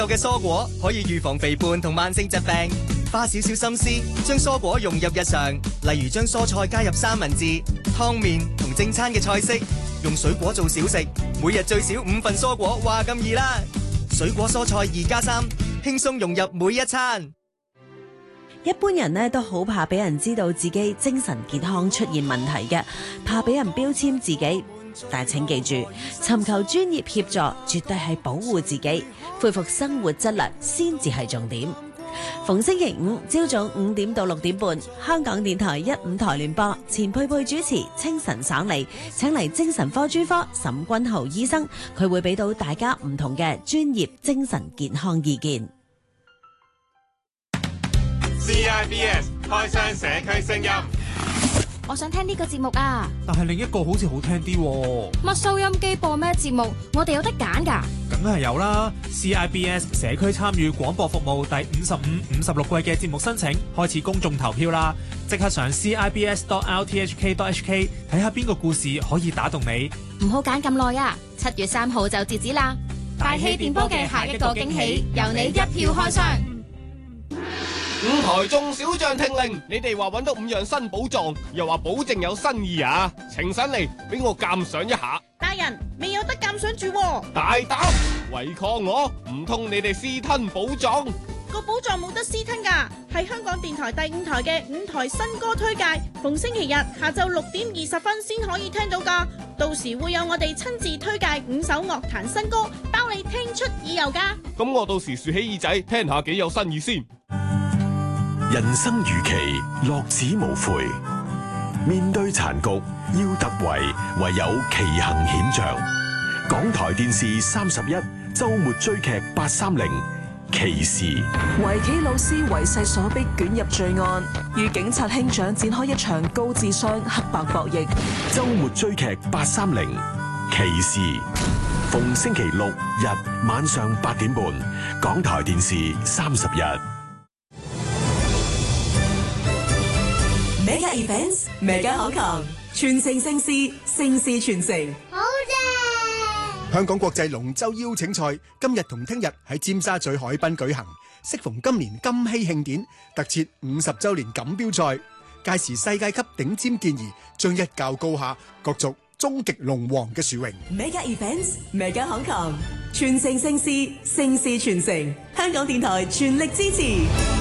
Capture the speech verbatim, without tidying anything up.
嘅蔬果可以預防肥胖同慢性疾病，花少少心思將蔬果融入日常，例如將蔬菜加入三文治、湯麵同正餐嘅菜式，用水果做小食，每日最少五份蔬果，話咁易啦！水果蔬菜二加三，輕鬆融入每一餐。 一般人呢都好怕俾人知道自己精神健康出現問題嘅，怕俾人標籤自己。但請記住，尋求專業協助絕對係保護自己、恢復生活質量先至係重點。逢星期五朝早五點到六點半，香港電台一五台聯播，錢佩佩主持，清晨爽利，請嚟精神科專科沈君豪醫生，佢會俾到大家唔同嘅專業精神健康意見。 C I B S 開箱社區聲音。 我想聽呢個節目啊， 但係另一個好似好聽啲喎。 乜收音機播咩節目？我哋有得揀㗎。 梗係有啦 ！C I B S 社區參與廣播服務第五十五、五十六季嘅節目申請開始公眾投票啦！即刻上 C I B S dot R T H K dot H K 睇下邊個故事可以打動你。 唔好揀咁耐啊！七月三號就截止啦！大氣電波嘅下一個驚喜，由你一票開箱。 五台中小將聽令，你哋話揾到五樣新寶藏，又話保證有新意啊！呈上嚟俾我鑑賞一下。 大人，未有得鑑賞住喎。 大膽違抗我，唔通你哋私吞寶藏？ 個寶藏冇得私吞㗎，係香港電台第五台嘅五台新歌推介，逢星期日下晝六點二十分先可以聽到㗎。到時會有我哋親自推介五首樂壇新歌，包你聽出耳油㗎。 咁我到時豎起耳仔聽下幾有新意先。 人生如棋，樂此無悔。面對殘局，要突圍，唯有奇行險象。港台電視三十一周末追劇八三零騎士。 圍棋老師為勢所逼捲入罪案，與警察兄長展開一場高智商黑白博弈。 周末追劇八三零騎士，逢星期六日晚上八點半，港台電視三十一。 Mega Events，Mega 好強，全城盛事，盛事全城。 好正！ 香港國際龍舟邀請賽今日同聽日喺尖沙咀海濱舉行，適逢今年金禧慶典，特設五十周年錦標賽，屆時世界級頂尖健兒將一較高下，角逐終極龍王嘅殊榮。 Mega Events，Mega 好強，全城盛事，盛事全城。香港電台全力支持。